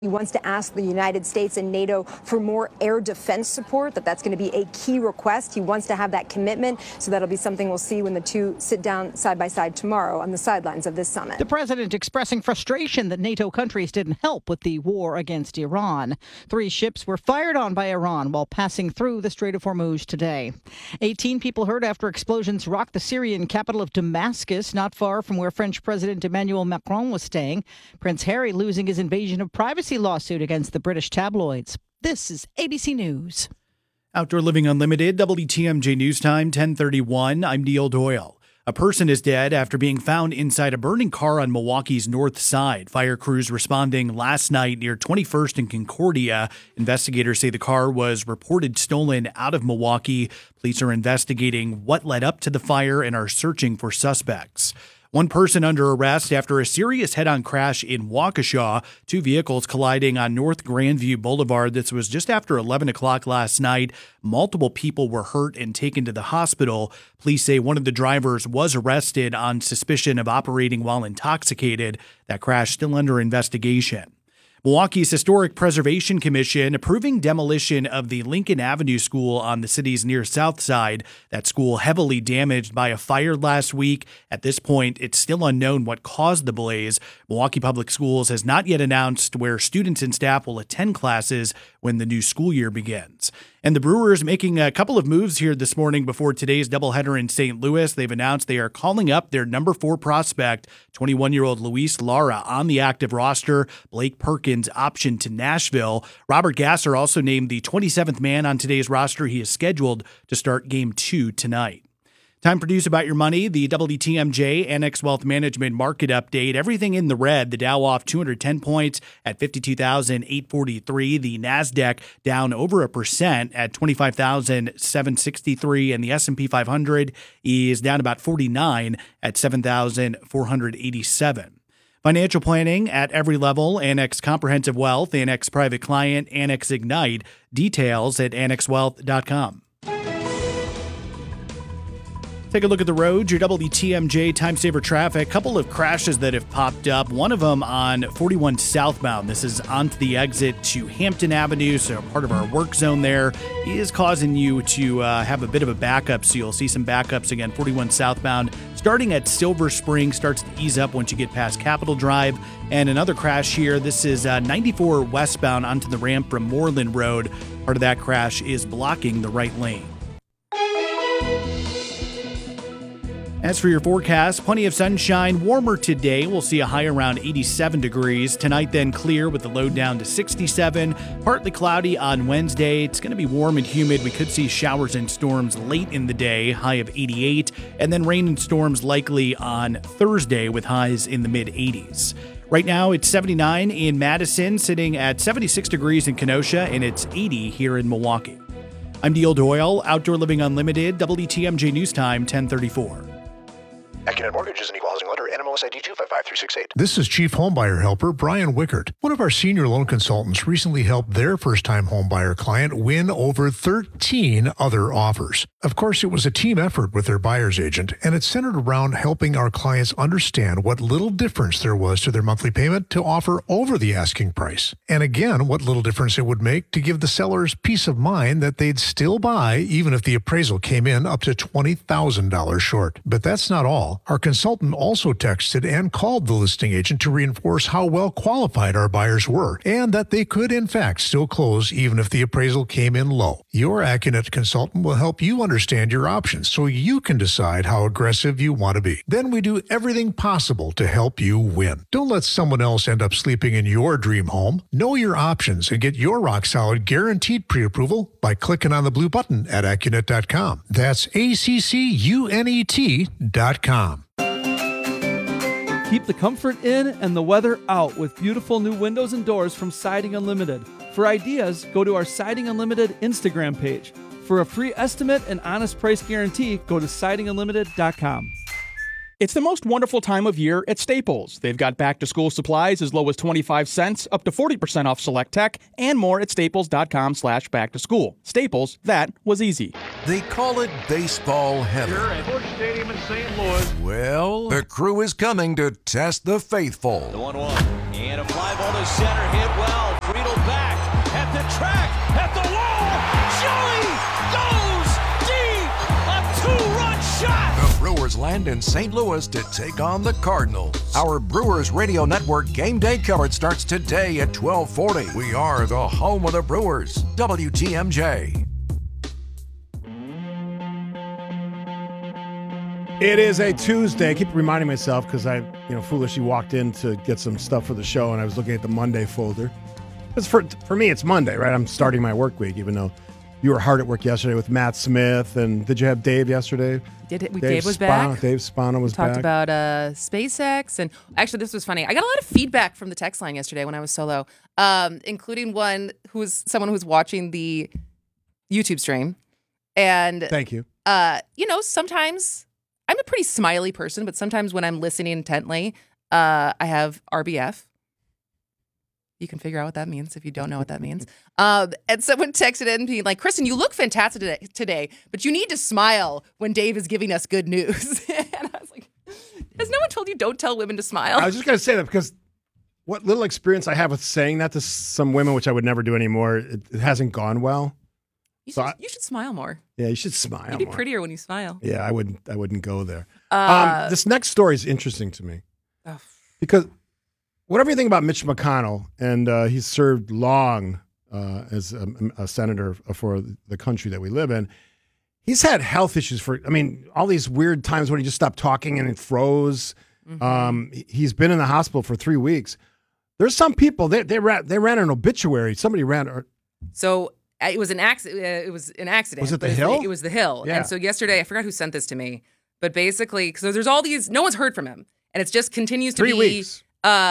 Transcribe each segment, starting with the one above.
He wants to ask the United States and NATO for more air defense support, that's going to be a key request. He wants to have that commitment, so that'll be something we'll see when the two sit down side by side tomorrow on the sidelines of this summit. The president expressing frustration that NATO countries didn't help with the war against Iran. 3 ships were fired on by Iran while passing through the Strait of Hormuz today. 18 people hurt after explosions rocked the Syrian capital of Damascus, not far from where French President Emmanuel Macron was staying. Prince Harry losing his invasion of privacy lawsuit against the British tabloids. This is ABC News. Outdoor Living Unlimited, WTMJ News Time, 10:31. I'm Neil Doyle. A person is dead after being found inside a burning car on Milwaukee's north side. Fire crews responding last night near 21st and Concordia. Investigators say the car was reported stolen out of Milwaukee. Police are investigating what led up to the fire and are searching for suspects. One person under arrest after a serious head-on crash in Waukesha. 2 vehicles colliding on North Grandview Boulevard. This was just after 11 o'clock last night. Multiple people were hurt and taken to the hospital. Police say one of the drivers was arrested on suspicion of operating while intoxicated. That crash still under investigation. Milwaukee's Historic Preservation Commission approving demolition of the Lincoln Avenue School on the city's near south side. That school heavily damaged by a fire last week. At this point, it's still unknown what caused the blaze. Milwaukee Public Schools has not yet announced where students and staff will attend classes when the new school year begins. And the Brewers making a couple of moves here this morning before today's doubleheader in St. Louis. They've announced they are calling up their number 4 prospect, 21-year-old Luis Lara, on the active roster. Blake Perkins optioned to Nashville. Robert Gasser also named the 27th man on today's roster. He is scheduled to start Game 2 tonight. Time for News About Your Money, the WTMJ Annex Wealth Management Market Update. Everything in the red. The Dow off 210 points at 52,843. The NASDAQ down over 1% at 25,763. And the S&P 500 is down about 49 at 7,487. Financial planning at every level. Annex Comprehensive Wealth, Annex Private Client, Annex Ignite. Details at annexwealth.com. Take a look at the road. Your WTMJ Time Saver traffic. Couple of crashes that have popped up. One of them on 41 southbound. This is onto the exit to Hampton Avenue, so part of our work zone there is causing you to have a bit of a backup. So you'll see some backups again. 41 southbound starting at Silver Spring starts to ease up once you get past Capitol Drive. And another crash here. This is 94 westbound onto the ramp from Moreland Road. Part of that crash is blocking the right lane. As for your forecast, plenty of sunshine, warmer today. We'll see a high around 87 degrees. Tonight then clear with the low down to 67. Partly cloudy on Wednesday. It's going to be warm and humid. We could see showers and storms late in the day, high of 88. And then rain and storms likely on Thursday with highs in the mid-80s. Right now it's 79 in Madison, sitting at 76 degrees in Kenosha, and it's 80 here in Milwaukee. I'm Neil Doyle, Outdoor Living Unlimited, WTMJ News Time, 10:34. Accunet Mortgage is an equal housing lender. NMLS ID 255368. This is Chief Homebuyer Helper Brian Wickert. One of our senior loan consultants recently helped their first-time homebuyer client win over 13 other offers. Of course, it was a team effort with their buyer's agent, and it centered around helping our clients understand what little difference there was to their monthly payment to offer over the asking price. And again, what little difference it would make to give the sellers peace of mind that they'd still buy even if the appraisal came in up to $20,000 short. But that's not all. Our consultant also texted and called the listing agent to reinforce how well qualified our buyers were and that they could, in fact, still close even if the appraisal came in low. Your Accunet consultant will help you understand your options so you can decide how aggressive you want to be. Then we do everything possible to help you win. Don't let someone else end up sleeping in your dream home. Know your options and get your rock-solid guaranteed pre-approval by clicking on the blue button at Accunet.com. That's ACCUNET.com. Keep the comfort in and the weather out with beautiful new windows and doors from Siding Unlimited. For ideas, go to our Siding Unlimited Instagram page. For a free estimate and honest price guarantee, go to sidingunlimited.com. It's the most wonderful time of year at Staples. They've got back-to-school supplies as low as 25 cents, up to 40% off select tech, and more at staples.com/back-to-school. Staples, that was easy. They call it baseball heaven. Here at Busch Stadium in St. Louis. Well, the crew is coming to test the faithful. The 1-1. And a fly ball to center, hit well. Friedel back at the track, at the wall. Joey goes deep. A two-run shot. The Brewers land in St. Louis to take on the Cardinals. Our Brewers Radio Network game day coverage starts today at 12:40. We are the home of the Brewers. WTMJ. It is a Tuesday. I keep reminding myself because I, foolishly walked in to get some stuff for the show, and I was looking at the Monday folder. Because for me, it's Monday, right? I'm starting my work week, even though you were hard at work yesterday with Matt Smith. And did you have Dave yesterday? Dave was back. Dave Spano was back. Talked about SpaceX. And actually, this was funny. I got a lot of feedback from the text line yesterday when I was solo, including someone who was watching the YouTube stream. And thank you. Sometimes I'm a pretty smiley person, but sometimes when I'm listening intently, I have RBF. You can figure out what that means if you don't know what that means. And someone texted in being like, Kristen, you look fantastic today, but you need to smile when Dave is giving us good news. And I was like, has no one told you don't tell women to smile? I was just going to say that because what little experience I have with saying that to some women, which I would never do anymore, it hasn't gone well. You should smile more. Yeah, you should smile. You'd be prettier when you smile. Yeah, I wouldn't go there. This next story is interesting to me because whatever you think about Mitch McConnell, and he's served long as a senator for the country that we live in, he's had health issues all these weird times when he just stopped talking and it froze. Mm-hmm. He's been in the hospital for 3 weeks. There's some people, they ran an obituary. Somebody ran. So it was an accident. Was it the Hill? It was the Hill. Yeah. And so yesterday, I forgot who sent this to me, but basically, because there's all these, no one's heard from him, and it just continues to 3 be weeks.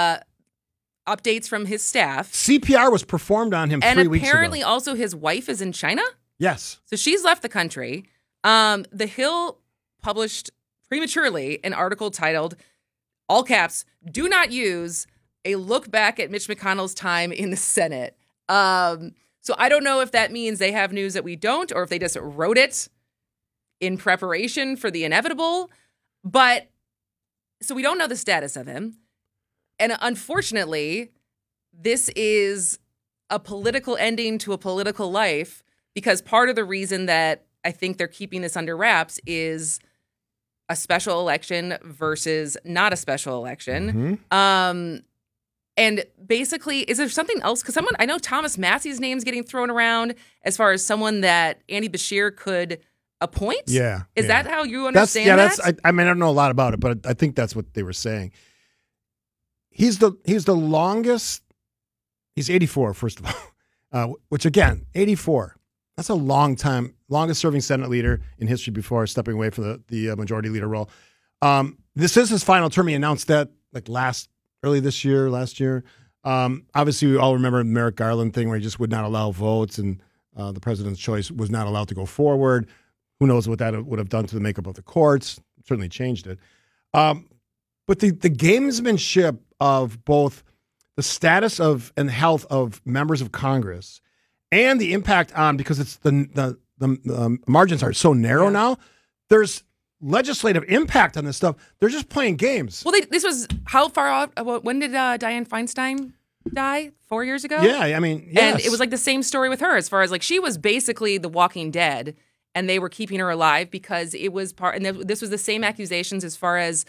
Updates from his staff. CPR was performed on him 3 weeks ago. And apparently, also his wife is in China. Yes. So she's left the country. The Hill published prematurely an article titled, all caps, "Do not use a look back at Mitch McConnell's time in the Senate." So I don't know if that means they have news that we don't, or if they just wrote it in preparation for the inevitable. But so we don't know the status of him. And unfortunately, this is a political ending to a political life, because part of the reason that I think they're keeping this under wraps is a special election versus not a special election. Mm-hmm. And basically, is there something else? Because I know Thomas Massey's name's getting thrown around as far as someone that Andy Beshear could appoint. Yeah. Is that how you understand that? I don't know a lot about it, but I think that's what they were saying. He's the longest. He's 84, first of all, which again, 84. That's a long time, longest serving Senate leader in history before stepping away from the majority leader role. This is his final term. He announced that last year. Obviously, we all remember the Merrick Garland thing where he just would not allow votes, and the president's choice was not allowed to go forward. Who knows what that would have done to the makeup of the courts? Certainly changed it. But the gamesmanship of both the status of and health of members of Congress and the impact on, because it's the margins are so narrow now, there's legislative impact on this stuff. They're just playing games. Well, this was how far off? When did Dianne Feinstein die? 4 years ago? Yeah, I mean, yes. And it was the same story with her, as far as she was basically the Walking Dead, and they were keeping her alive because it was part. And this was the same accusations as far as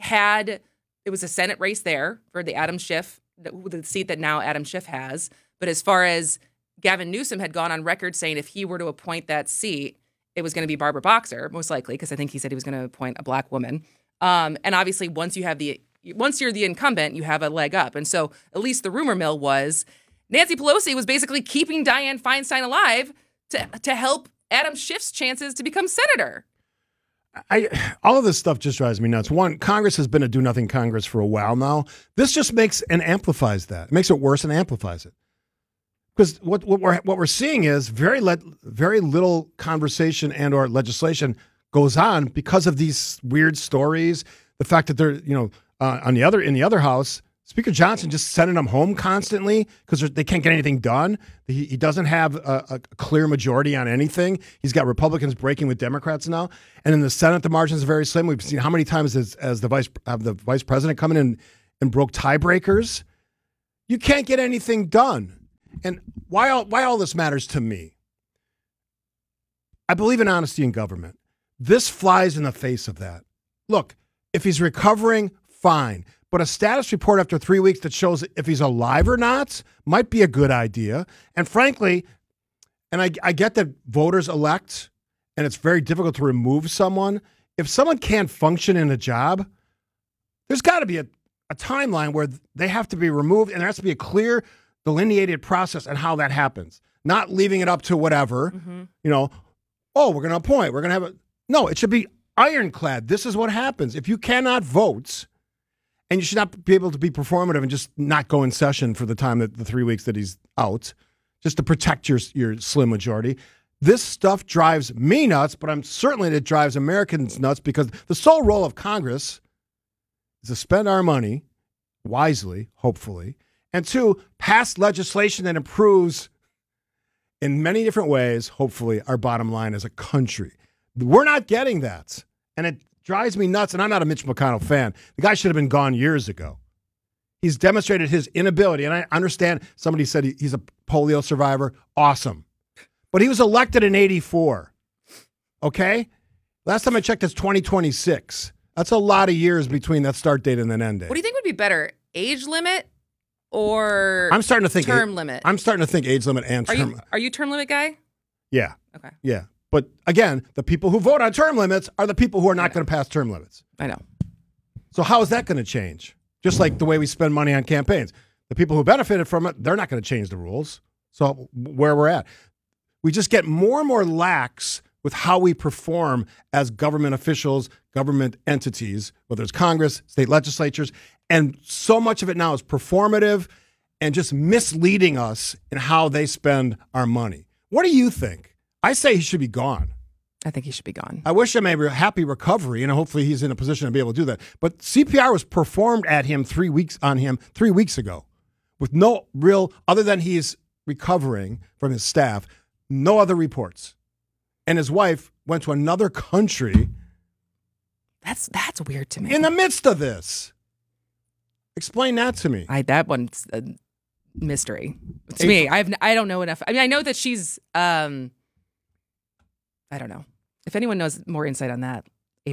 it was a Senate race there for the Adam Schiff, the seat that now Adam Schiff has. But as far as Gavin Newsom had gone on record saying if he were to appoint that seat, it was going to be Barbara Boxer, most likely, because I think he said he was going to appoint a black woman. And obviously, once you're the incumbent, you have a leg up. And so at least the rumor mill was Nancy Pelosi was basically keeping Dianne Feinstein alive to help Adam Schiff's chances to become senator. All of this stuff just drives me nuts. One, Congress has been a do-nothing Congress for a while now. This just makes and amplifies that. It makes it worse and amplifies it. Because what we're seeing is very little conversation and or legislation goes on because of these weird stories. The fact that they're, in the other house, Speaker Johnson just sending them home constantly because they can't get anything done. He doesn't have a clear majority on anything. He's got Republicans breaking with Democrats now. And in the Senate, the margins are very slim. We've seen how many times as the vice president come in and broke tiebreakers. You can't get anything done. And why all this matters to me? I believe in honesty in government. This flies in the face of that. Look, if he's recovering, fine. But a status report after 3 weeks that shows if he's alive or not might be a good idea. And frankly, and I get that voters elect, and it's very difficult to remove someone. If someone can't function in a job, there's got to be a timeline where they have to be removed, and there has to be a clear, delineated process on how that happens. Not leaving it up to whatever, we're going to appoint, we're going to have No, it should be ironclad. This is what happens. If you cannot vote, and you should not be able to be performative and just not go in session for the 3 weeks that he's out, just to protect your slim majority. This stuff drives me nuts, but I'm certainly it drives Americans nuts because the sole role of Congress is to spend our money wisely, hopefully, and two, pass legislation that improves in many different ways, hopefully, our bottom line as a country. We're not getting that, and it drives me nuts, and I'm not a Mitch McConnell fan. The guy should have been gone years ago. He's demonstrated his inability, and I understand somebody said he's a polio survivor. Awesome. But he was elected in 1984. Okay? Last time I checked, it's 2026. That's a lot of years between that start date and then end date. What do you think would be better, age limit or I'm starting to think term limit? I'm starting to think age limit and term. Are you term limit guy? Yeah. Okay. Yeah. But again, the people who vote on term limits are the people who are not going to pass term limits. I know. So how is that going to change? Just like the way we spend money on campaigns. The people who benefited from it, they're not going to change the rules. So where we're at. We just get more and more lax with how we perform as government officials, government entities, whether it's Congress, state legislatures, and so much of it now is performative and just misleading us in how they spend our money. What do you think? I say he should be gone. I think he should be gone. I wish him a happy recovery, and hopefully he's in a position to be able to do that. But CPR was performed at him 3 weeks ago with no real, other than he's recovering from his staff, no other reports. And his wife went to another country. That's weird to me. In the midst of this. Explain that to me. That one's a mystery to me. I don't know enough. I mean, I know that she's I don't know. If anyone knows more insight on that,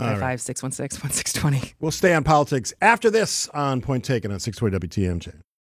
855-616-1620. We'll stay on politics after this on Point Taken on 620 WTMJ.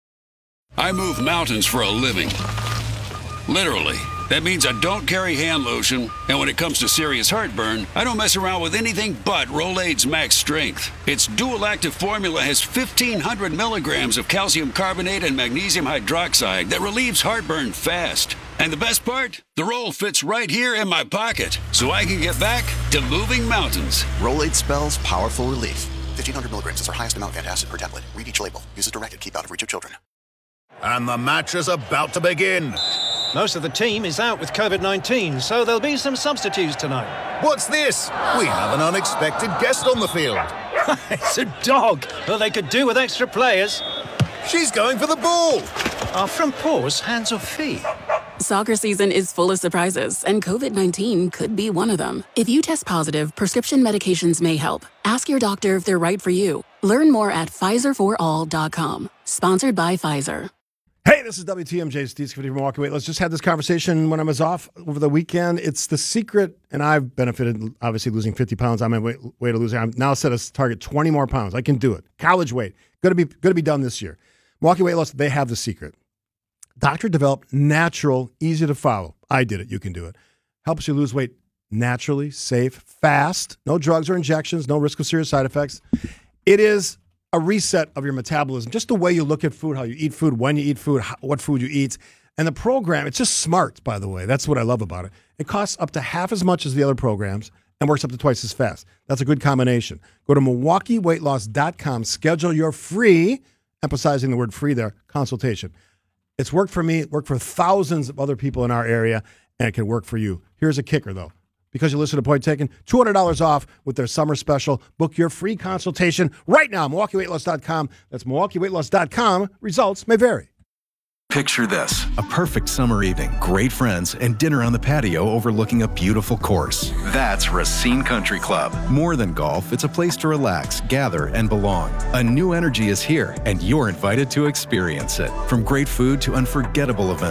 I move mountains for a living. Literally. That means I don't carry hand lotion, and when it comes to serious heartburn, I don't mess around with anything but Rolaids Max Strength. Its dual-active formula has 1,500 milligrams of calcium carbonate and magnesium hydroxide that relieves heartburn fast. And the best part? The roll fits right here in my pocket, so I can get back to moving mountains. Rolaids spells powerful relief. 1,500 milligrams is our highest amount of antacid per tablet. Read each label. Use as directed. Keep out of reach of children. And the match is about to begin. Most of the team is out with COVID-19, so there'll be some substitutes tonight. What's this? We have an unexpected guest on the field. It's a dog. Well, they could do with extra players. She's going for the ball. Are front paws hands or feet? Soccer season is full of surprises, and COVID-19 could be one of them. If you test positive, prescription medications may help. Ask your doctor if they're right for you. Learn more at PfizerForAll.com. Sponsored by Pfizer. Hey, this is WTMJ, Steve Scaffidi from Milwaukee Weight. Let's just have this conversation when I was off over the weekend. It's the secret, and I've benefited, obviously, losing 50 pounds. I'm on my way to losing. I'm now set a target 20 more pounds. I can do it. College weight. Going to be done this year. Milwaukee Weight Loss, they have the secret. Doctor-developed, natural, easy to follow. I did it. You can do it. Helps you lose weight naturally, safe, fast. No drugs or injections. No risk of serious side effects. It is a reset of your metabolism, just the way you look at food, how you eat food, when you eat food, what food you eat. And the program, it's just smart, by the way. That's what I love about it. It costs up to half as much as the other programs and works up to twice as fast. That's a good combination. Go to MilwaukeeWeightLoss.com. Schedule your free, emphasizing the word free there, consultation. It's worked for me. It worked for thousands of other people in our area, and it can work for you. Here's a kicker, though. Because you listen to Point Taken, $200 off with their summer special. Book your free consultation right now, MilwaukeeWeightLoss.com. That's MilwaukeeWeightLoss.com. Results may vary. Picture this, a perfect summer evening, great friends, and dinner on the patio overlooking a beautiful course. That's Racine Country Club. More than golf, it's a place to relax, gather, and belong. A new energy is here, and you're invited to experience it. From great food to unforgettable events.